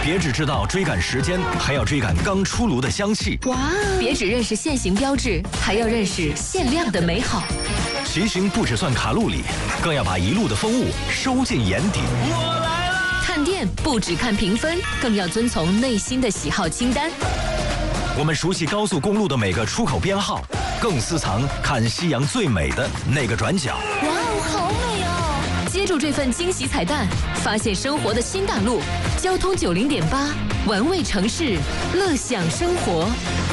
别只知道追赶时间，还要追赶刚出炉的香气。 哇！别只认识限行标志，还要认识限量的美好。 骑行不只算卡路里，更要把一路的风物收进眼底。 我来了！ 看店不只看评分，更要遵从内心的喜好清单。 我们熟悉高速公路的每个出口编号，更私藏看夕阳最美的那个转角。 哇哦，好美哦！接住这份惊喜彩蛋，发现生活的新大陆。交通90.8，玩味城市，乐享生活。